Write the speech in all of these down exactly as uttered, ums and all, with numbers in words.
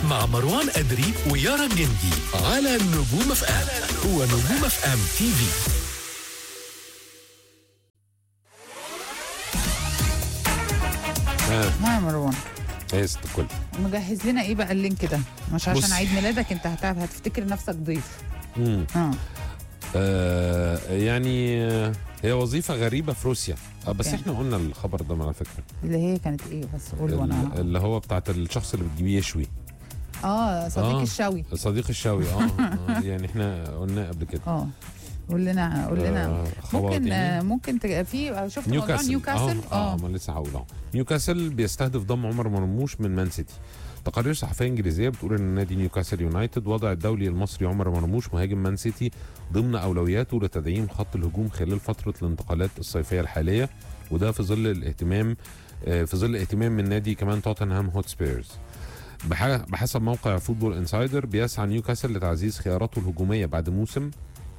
مع مروان أدري ويارا الجندي على نجوم اف ام ونجوم اف ام تي في. ها مروان ايه ست الكل، مجهز لنا ايه بقى اللينك ده؟ مش عشان عيد ميلادك انت هتعب هتفتكر نفسك ضيف. امم اه آه يعني آه، هي وظيفه غريبه في روسيا. آه بس أوكي. احنا قلنا الخبر ده على فكره، اللي هي كانت ايه بس قول وانا ال- اللي هو بتاعت الشخص اللي بتجيبيه يشوي، اه صديق آه. الشوي. صديق الشاوي. اه, آه يعني احنا قلنا قبل كده. اه قول لنا قول لنا آه ممكن آه خواطيني. ممكن تج... في شفت موضوع نيوكاسل نيوكاسل اه, آه ما لسه هقول اهو. نيوكاسل بيستهدف ضم عمر مرموش من مان سيتي. تقارير صحفيه انجليزيه بتقول ان نادي نيوكاسل يونايتد وضع الدولي المصري عمر مرموش مهاجم مان سيتي ضمن اولوياته لتدعيم خط الهجوم خلال فتره الانتقالات الصيفيه الحاليه، وده في ظل الاهتمام آه في ظل اهتمام من نادي كمان توتنهام هوتسبيرز. بح- بحسب موقع فوتبول انسايدر بيسعى نيوكاسل لتعزيز خياراته الهجوميه بعد موسم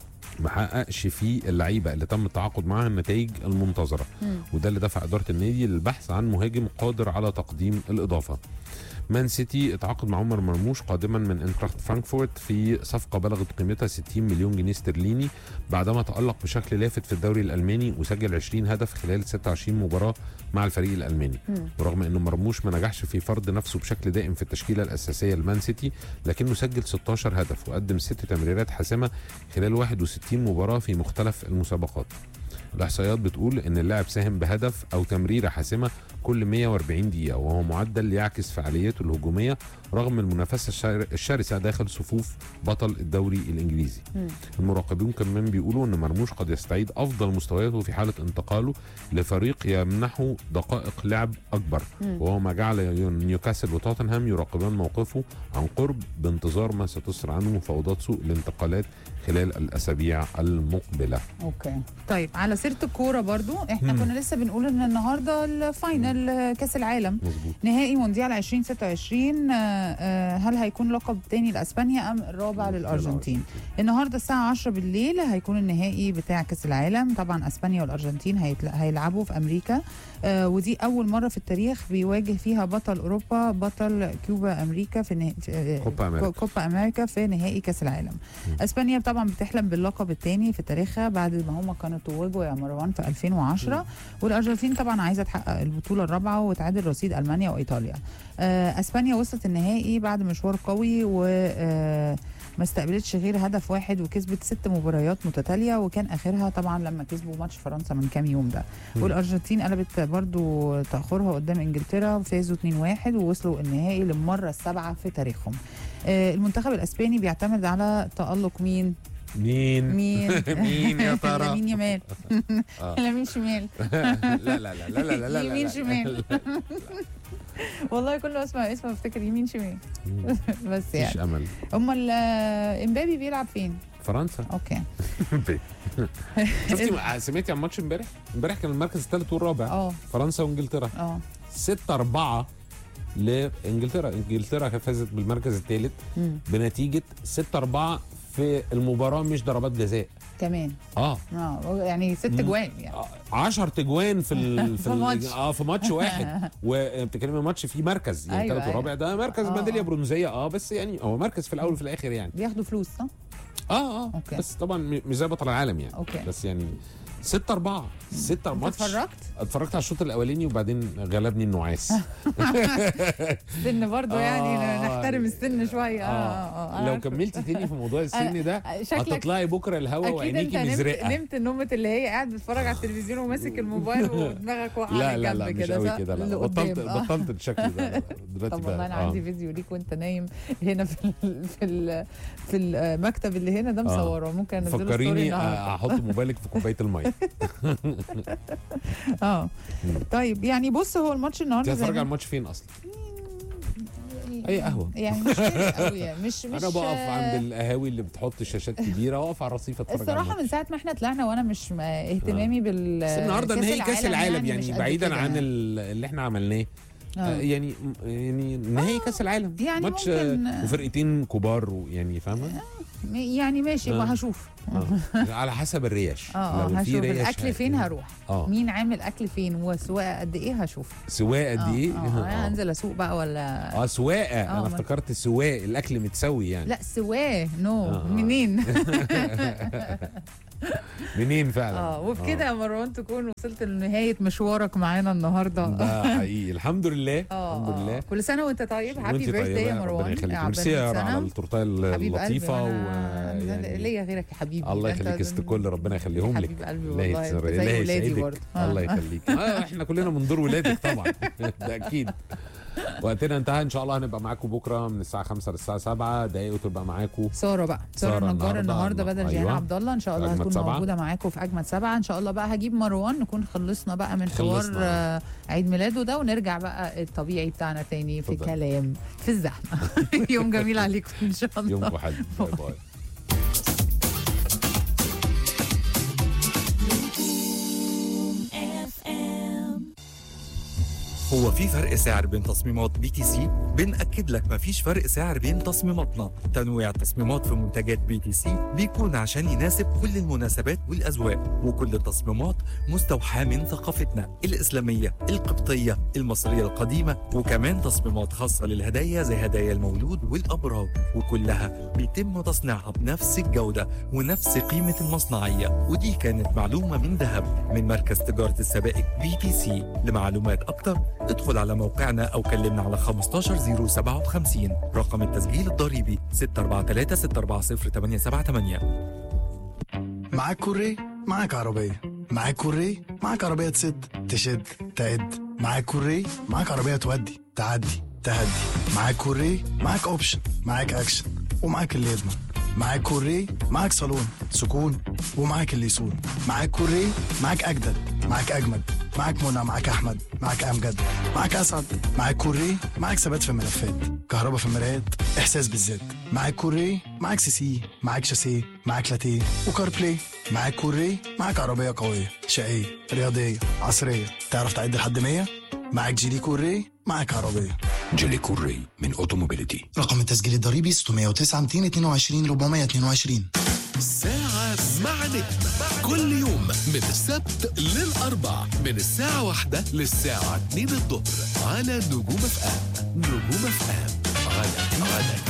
ما حققش فيه اللعيبه اللي تم التعاقد معاها النتائج المنتظره، وده اللي دفع اداره النادي للبحث عن مهاجم قادر على تقديم الاضافه. مان سيتي اتعاقد مع عمر مرموش قادما من انتراخت فرانكفورت في صفقه بلغت قيمتها ستين مليون جنيه استرليني بعدما تألق بشكل لافت في الدوري الالماني وسجل عشرين هدف خلال ستة وعشرين مباراه مع الفريق الالماني. ورغم ان مرموش ما نجحش في فرض نفسه بشكل دائم في التشكيله الاساسيه لمان سيتي، لكنه سجل ستاشر هدف وقدم ست تمريرات حاسمه خلال واحد وستين مباراه في مختلف المسابقات. الاحصائيات بتقول ان اللاعب ساهم بهدف او تمريره حاسمه كل مية وأربعين دقيقه، وهو معدل يعكس فعاليته الهجوميه رغم المنافسه الشر- الشرسه داخل صفوف بطل الدوري الانجليزي. المراقبون كمان بيقولوا ان مرموش قد يستعيد افضل مستوياته في حاله انتقاله لفريق يمنحه دقائق لعب اكبر، وهو ما جعل نيوكاسل وتوتنهام يراقبان موقفه عن قرب بانتظار ما ستسر عنه مفاوضات سوق الانتقالات خلال الاسابيع المقبله. اوكي طيب على سيره الكوره برضو احنا مم. كنا لسه بنقول ان النهارده الفاينل كاس العالم مظبوط. نهائي مونديال ألفين وستة وعشرين. آه، آه، هل هيكون لقب تاني لاسبانيا ام الرابع للارجنتين؟ النهارده الساعه عشرة بالليل هيكون النهائي بتاع كاس العالم. طبعا اسبانيا والارجنتين هيتل- هيلعبوا في امريكا، آه، ودي اول مره في التاريخ بيواجه فيها بطل اوروبا بطل كوبا امريكا في, نه... في آه، كوبا أمريكا. كوبا امريكا في نهائي كاس العالم. اسبانيا طبعا بتحلم باللقب الثاني في تاريخها بعد ما هم كانوا توجوا يا مروان في ألفين وعشرة، والارجنتين طبعا عايزه تحقق البطوله الرابعه وتعادل رصيد المانيا وايطاليا. آه، اسبانيا وصلت النهائي بعد مشوار قوي و آه، ما استقبلتش غير هدف واحد وكسبت ست مباريات متتاليه، وكان اخرها طبعا لما كسبوا ماتش فرنسا من كام يوم ده. والارجنتين قلبت برضو تاخرها قدام انجلترا وفازوا اتنين واحد ووصلوا النهائي للمره السابعه في تاريخهم. آه، المنتخب الاسباني بيعتمد على تالق مين؟ مين مين؟ مين يا ترى؟ لامين يامال. آه. لامين شمال. لا لا لا لا لا لا لا يمين لا. شمال. والله كل ما اسمع اسمه بفتكر يمين شمال. بس مفيش يعني امل. امال آه، امبابي بيلعب فين؟ فرنسا. اوكي. شفتي سمعتي عن ماتش امبارح؟ امبارح كان المركز الثالث والرابع اه فرنسا وانجلترا اه ستة أربعة لانجلترا. انجلترا فازت بالمركز الثالث مم. بنتيجه ستة أربعة في المباراه مش ضربات جزاء. كمان اه اه يعني ست جوان يعني. عشرة تجوان في ال... في ماتش. اه في ماتش واحد وبتتكلمي ماتش فيه مركز يعني أيوة، ثالث أيوة. ورابع، ده مركز آه، ميداليه آه. برونزيه. اه بس يعني هو مركز في الاول وفي الاخر يعني. بياخدوا فلوس صح؟ اه اه أوكي. بس طبعا م- مش زي بطل العالم يعني. أوكي. بس يعني ستة أربعة ستة انت ماتش. اتفرجت؟ اتفرجت على الشوط الاولاني وبعدين غلبني النعاس. السن برضه يعني آه. نحترم السن شويه. اه آه. اه, آه. لو عارفة. كملتي تاني في موضوع السن ده شكلك هتطلعي بكره الهوا اكيد انت وعينيكي نمت مزرقه. نمت نومه اللي هي قاعد بتتفرج على التلفزيون وماسك الموبال ودماغك واقعه لا على لا جنب لا مش كده قوي صح؟ كده. لا اللي بطلت قدام. آه. بطلت الشكل ده. لا، دلوقتي طب والله انا بقى- آه. عندي فيديو ليك وانت نايم هنا في ال في ال في المكتب اللي هنا ده مصوره، ممكن انزله ستوري فكريني النهارده. آه، احط موبايلك في كوبايه الميه. اه طيب يعني بص هو الماتش انت النهارده زي هتتفرج ما- على الماتش فين اصلا؟ اي قهوه. يعني مش كده قوي يعني مش مش انا بقف عند القهاوي اللي بتحط شاشات كبيره واقف على الرصيف اتفرج على الصراحه الماتش. من ساعه ما احنا طلعنا وانا مش م- اهتمامي بال بس النهارده نهائي كاس العالم مش يعني قد بعيدا كده عن يعني. ال- اللي احنا عملناه. آه. يعني يعني نهائي كاس العالم يعني ماتش ممكن- آه، وفرقتين كبار ويعني فاهمه يعني ماشي آه. وهشوف. آه. على حسب الريش. اه اه لو في هشوف ريش الاكل فين هت- هروح. اه مين عامل اكل فين وسواقه قد ايه هشوف. سواء قد آه، ايه؟ اه آه، هنزل اسوق بقى ولا اه سواقه. آه، انا ما- افتكرت سواق الاكل متسوي يعني. لا سواه نو آه، آه. منين. منين فعلا. اه وبكده يا مروان تكون وصلت لنهايه مشوارك معانا النهارده. ده حقيقي. الحمد لله. اه الحمد لله. آه. كل سنه وانت طيب. هابي وانتي بيرثداي طيبة، يا مروان. ربنا يخليك. عقبال ميرسي يا مية رب على سنة. التورتايه حبيب اللطيفه قلبي و وأنا- يعني ليا غيرك يا حبيبي. الله ده أنت- يخليك است كل ربنا يخليهم لك. حبيب قلبي الله والله يسر- أنت الله زي ولادي يسعدك. برضه. الله يخليك. آه احنا كلنا من دور ولادك طبعا. ده اكيد. وقتنا انتهى. ان شاء الله هنبقى معاكم بكره من الساعه خمسة للساعه سبعة دقايق وتبقى معاكم ساره بقى ساره سارة النجار النهاردة. النهارده بدل جيهان أيوة. عبد الله. ان شاء الله أجمد هتكون سبعة. موجوده معاكم في اجمد سبعه. ان شاء الله بقى هجيب مروان نكون خلصنا بقى من حوار خلصنا. آه، عيد ميلاده ده ونرجع بقى الطبيعي بتاعنا تاني في اتفضل. كلام في الزحمه. يوم جميل عليكم ان شاء الله. يومكم حلو. باي باي. هو في فرق سعر بين تصميمات بي تي سي؟ بنأكد لك مفيش فرق سعر بين تصميماتنا. تنويع التصميمات في منتجات بي تي سي بيكون عشان يناسب كل المناسبات والأذواق، وكل التصميمات مستوحاة من ثقافتنا الإسلامية القبطية المصرية القديمة، وكمان تصميمات خاصة للهدايا زي هدايا المولود والأبراج، وكلها بيتم تصنيعها بنفس الجودة ونفس قيمة المصنعية. ودي كانت معلومة من ذهب من مركز تجارة السبائك بي تي سي. لمعلومات أكتر ادخل على موقعنا أو كلمنا على خمستاشر صفر سبعة وخمسين. رقم التسجيل الضريبي ستة أربعة ثلاثة ستة أربعة صفر ثمانية سبعة ثمانية. معاك كوري معاك عربية. معاك كوري معاك عربية تسد تشد تعد. معاك كوري معاك عربية تودي تعدي تهدي. معاك كوري معاك اوبشن معاك اكشن ومعاك اللي يضمن. معاك كوري معاك صالون سكون ومعاك اللي يسون. معاك كوري معاك اجدد معاك اجمد. معاك منى معاك احمد معاك امجد معاك اسعد. معاك كوري معاك ثبات في الملفات كهرباء في المرايات احساس بالذات. معاك كوري معاك سي سي معاك شاسيه معاك لاتيه وكار بلاي. معاك كوري معاك عربيه قويه شقيه رياضيه عصريه تعرف تعد لحد مية. معاك جيلي كوري معاك عربيه. جيلي كوري من اوتوموبيليتي. رقم التسجيل الضريبي ستمية وتسعة مئتين واثنين وعشرين أربعمية واثنين وعشرين. ساعة مع نجم كل يوم من السبت للأربع من الساعة واحدة للساعة اتنين الظهر على نجوم اف ام. نجوم اف ام على على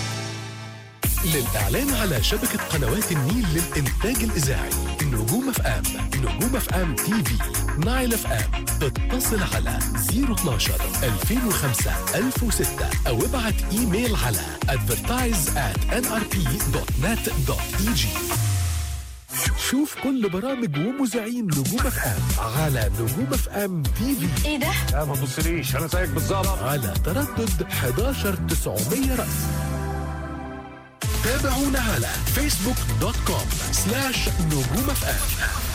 للإعلان على شبكة قنوات النيل للإنتاج الإذاعي نجوم اف ام نجوم اف ام تي في نايل اف ام. اتصل على صفر اتناشر ألفين وخمسة ألف وستة أو ابعت إيميل على advertise at ان ار بي دوت نت دوت اي جي. شوف كل برامج ومذيعين نجوم اف ام على نجوم اف ام تي في. ايه ده؟ لا ما تبصليش انا زيك بالظبط. على تردد حداشر تسعمية رأس. تابعونا على فيسبوك دوت كوم سلاش نجوم اف ام.